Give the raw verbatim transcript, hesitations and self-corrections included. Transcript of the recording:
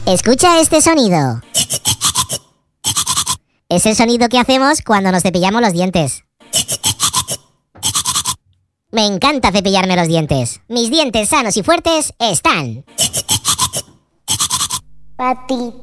Escucha este sonido. Es el sonido que hacemos cuando nos cepillamos los dientes. Me encanta cepillarme los dientes. Mis dientes sanos y fuertes están. Patita.